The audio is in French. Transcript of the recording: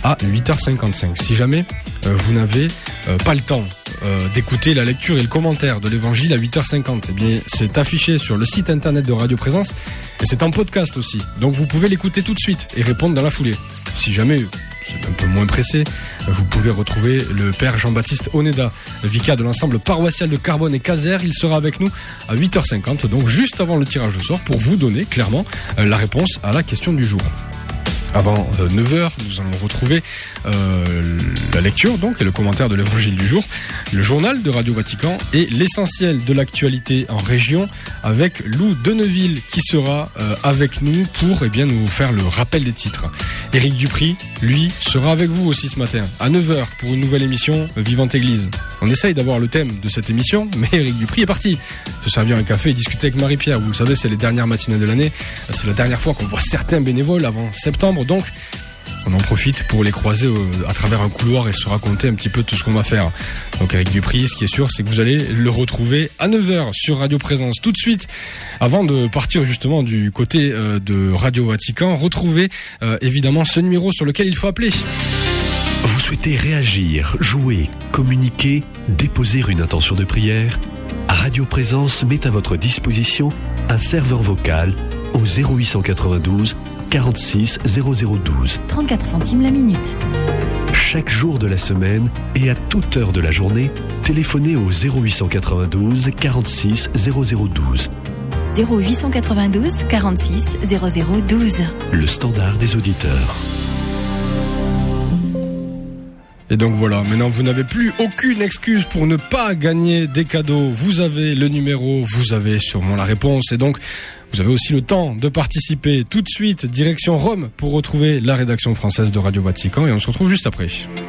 à 8h55. Si jamais vous n'avez pas le temps d'écouter la lecture et le commentaire de l'évangile à 8h50, eh bien c'est affiché sur le site internet de Radio Présence et c'est en podcast aussi. Donc vous pouvez l'écouter tout de suite et répondre dans la foulée. Si jamais vous êtes un peu moins pressé, vous pouvez retrouver le père Jean-Baptiste Oneda, vicaire de l'ensemble paroissial de Carbone et Caser. Il sera avec nous à 8h50, donc juste avant le tirage au sort, pour vous donner clairement la réponse à la question du jour. Avant 9h, nous allons retrouver la lecture donc et le commentaire de l'évangile du jour, le journal de Radio Vatican et l'essentiel de l'actualité en région avec Lou Deneville qui sera avec nous pour nous faire le rappel des titres. Éric Dupry, lui, sera avec vous aussi ce matin à 9h pour une nouvelle émission Vivante Église. On essaye d'avoir le thème de cette émission, mais Éric Dupry est parti se servir un café et discuter avec Marie-Pierre. Vous le savez, c'est les dernières matinées de l'année. C'est la dernière fois qu'on voit certains bénévoles avant septembre. Donc, on en profite pour les croiser à travers un couloir et se raconter un petit peu tout ce qu'on va faire. Donc, Éric Dupry, ce qui est sûr, c'est que vous allez le retrouver à 9h sur Radio Présence. Tout de suite, avant de partir justement du côté de Radio Vatican, retrouvez évidemment ce numéro sur lequel il faut appeler. Vous souhaitez réagir, jouer, communiquer, déposer une intention de prière ? Radio Présence met à votre disposition un serveur vocal au 0892 46 0012. 34 centimes la minute. Chaque jour de la semaine et à toute heure de la journée, téléphonez au 0892 46 0012. 0892 46 0012. Le standard des auditeurs. Et donc voilà, maintenant vous n'avez plus aucune excuse pour ne pas gagner des cadeaux. Vous avez le numéro, vous avez sûrement la réponse et donc vous avez aussi le temps de participer. Tout de suite, direction Rome pour retrouver la rédaction française de Radio Vatican et on se retrouve juste après.